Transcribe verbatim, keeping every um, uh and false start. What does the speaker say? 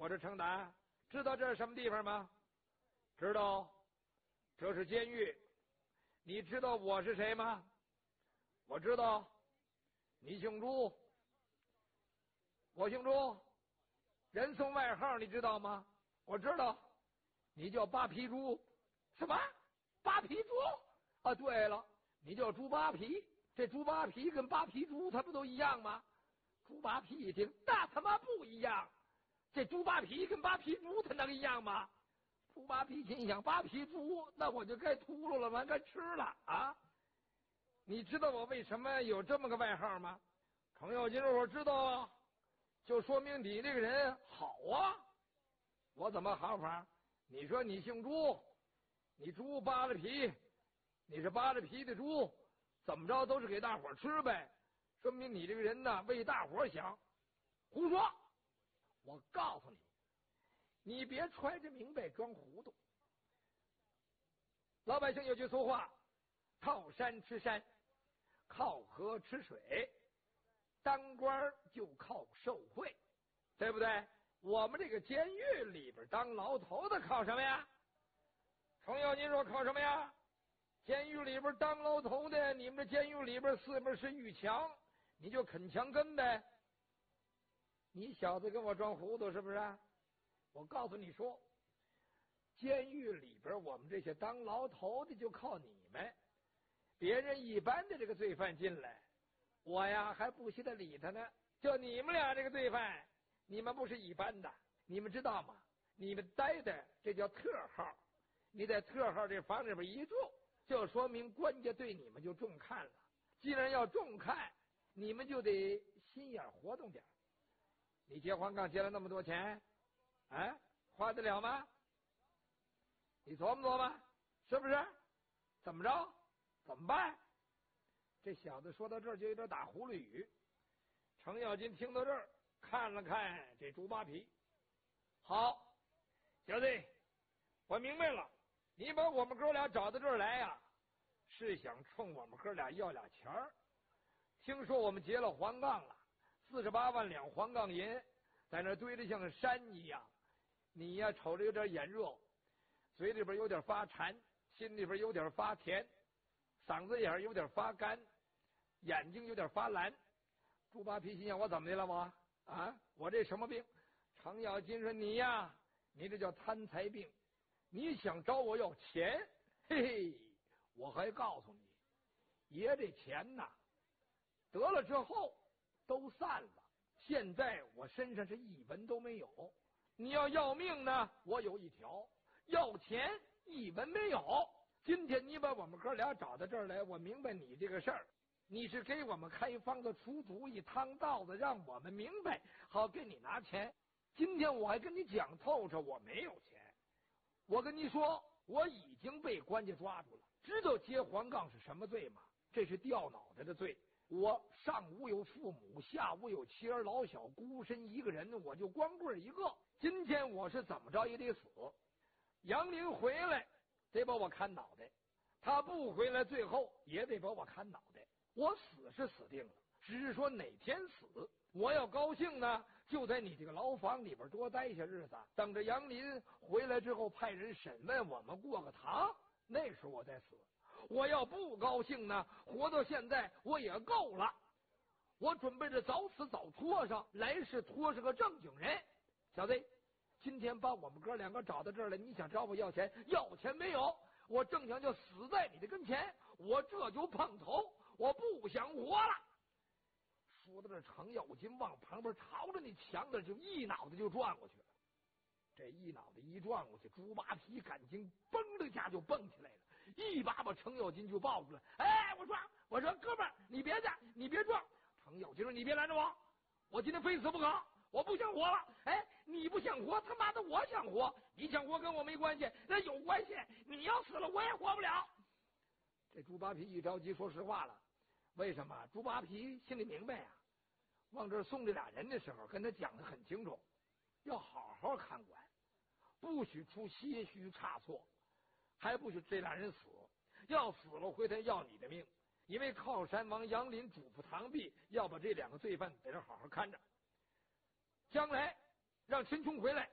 我这程达知道这是什么地方吗？知道，这是监狱。你知道我是谁吗？我知道。你姓朱，我姓朱，人送外号你知道吗？我知道。你叫扒皮猪。什么？扒皮猪？啊，对了，你叫猪扒皮。这猪扒皮跟扒皮猪它不都一样吗？猪扒皮一听，那他妈不一样。这猪扒皮跟扒皮猪它能一样吗？猪扒皮心想，扒皮猪那我就该秃噜了吗？该吃了啊！你知道我为什么有这么个外号吗？程咬金说我知道啊，就说明你这个人好啊。我怎么好法？你说你姓朱，你猪扒了皮，你是扒了皮的猪，怎么着都是给大伙吃呗，说明你这个人呢为大伙想。胡说！我告诉你，你别揣着明白装糊涂。老百姓有句俗话，靠山吃山，靠河吃水，当官就靠受贿，对不对？我们这个监狱里边当牢头的靠什么呀？程咬金说靠什么呀？监狱里边当牢头的，你们这监狱里边四面是狱墙，你就啃墙根呗。你小子跟我装糊涂是不是？我告诉你说，监狱里边我们这些当牢头的就靠你们。别人一般的这个罪犯进来，我呀还不稀得理他呢。就你们俩这个罪犯，你们不是一般的，你们知道吗？你们待的这叫特号，你在特号这房里边一住，就说明官家对你们就重看了。既然要重看，你们就得心眼活动点。你接黄杠接了那么多钱，哎，花得了吗？你琢磨琢磨，是不是？怎么着？怎么办？这小子说到这儿就有点打葫芦语。程咬金听到这儿，看了看这猪扒皮，好，小子，我明白了，你把我们哥俩找到这儿来呀，是想冲我们哥俩要俩钱儿。听说我们结了黄杠了，四十八万两黄杠银，在那堆得像山一样。你呀，瞅着有点眼热，嘴里边有点发馋，心里边有点发甜，嗓子眼有点发干，眼睛有点发蓝。猪扒皮心想，我怎么的了我啊？我这什么病？程咬金说你呀，你这叫贪财病，你想找我要钱？嘿嘿，我还告诉你，爷这钱呐，得了之后都散了，现在我身上是一文都没有。你要要命呢，我有一条；要钱一文没有。今天你把我们哥俩找到这儿来，我明白你这个事儿，你是给我们开方子出主意趟道子，让我们明白好给你拿钱。今天我还跟你讲透彻，我没有钱。我跟你说，我已经被官家抓住了。知道接黄杠是什么罪吗？这是掉脑袋的罪。我上无有父母，下无有妻儿老小，孤身一个人，我就光棍一个。今天我是怎么着也得死。杨林回来得把我砍脑袋，他不回来最后也得把我砍脑袋。我死是死定了，只是说哪天死。我要高兴呢，就在你这个牢房里边多待些日子，等着杨林回来之后派人审问我们过个堂，那时候我再死。我要不高兴呢，活到现在我也够了。我准备着早死早拖上，来世拖上个正经人。小子，今天把我们哥两个找到这儿来，你想找我要钱？要钱没有，我正想就死在你的跟前，我这就碰头，我不想活了。说到这，程咬金往旁边朝着那墙子就一脑袋就撞过去了。这一脑袋一撞过去，猪扒皮感情嘣的一下就蹦起来了，一把把程咬金就抱住了。哎，我说我说哥们儿，你别的你别撞。程咬金说你别拦着我，我今天非死不可，我不想活了。哎，你不想活，他妈的我想活。你想活跟我没关系，那有关系。你要死了我也活不了。这猪扒皮一着急说实话了。为什么？猪扒皮心里明白呀、啊，往这送这俩人的时候跟他讲的很清楚，要好好看管，不许出些许差错，还不许这俩人死。要死了回头要你的命。因为靠山王杨林嘱咐唐弼要把这两个罪犯在这好好看着，将来让陈冲回来